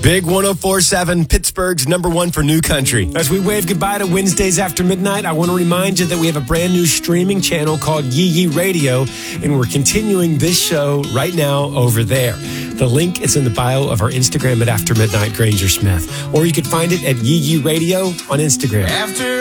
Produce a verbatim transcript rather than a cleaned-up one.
Big one oh four point seven, Pittsburgh's number one for new country. As we wave goodbye to Wednesdays after midnight, I want to remind you that we have a brand new streaming channel called Yee Yee Radio, and we're continuing this show right now over there. The link is in the bio of our Instagram at After Midnight Granger Smith, or you could find it at Yee Yee Radio on Instagram. After